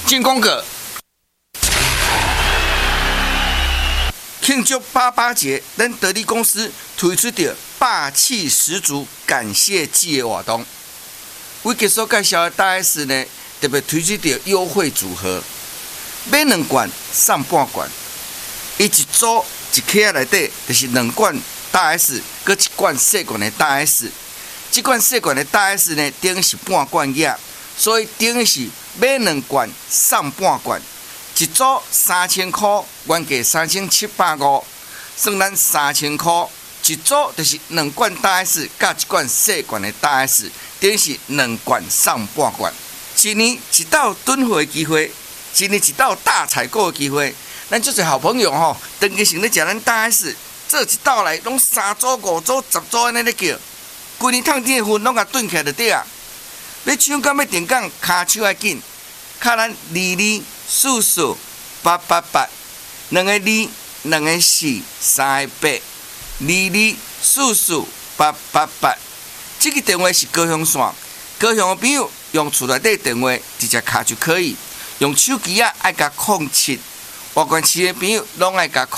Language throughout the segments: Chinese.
进攻个。庆祝88节，咱得力公司推出着霸气十足感谢季的活动。我今所介绍的大 S 呢，特别推出着优惠组合，买2罐送半罐，伊一组一盒内底就是2罐大 S， 搁1罐细罐的大 S。这罐细罐的大 S 呢，等于是半罐液，所以等于是买2罐送半罐。一组3000块，原价3750，算咱3000块。一组就是2罐大 S 加1罐细罐的大 S， 等于是2罐送半罐。一年一道囤货的机会，一年一道大采购的机会。咱这些好朋友吼，长期性咧食咱大 S， 做一道来拢3组、5组、10组安尼咧叫，规年趁天的份拢甲囤起来就对啊。要抢到要定岗，骹手要紧，卡咱22448882个2、2个4、3个8，22448882。这个电话是高雄线，高雄的朋友用厝内底电话直接卡就可以，用手机啊爱加07，外县市的朋友拢爱加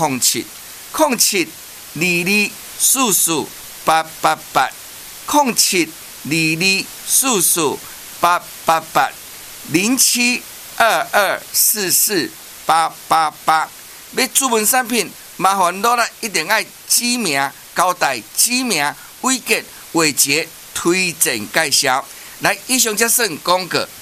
072244888072244888。要注文产品，麻烦落来一定要指名交代，指名、伟杰、伟杰推荐介绍。来，以上才算广告。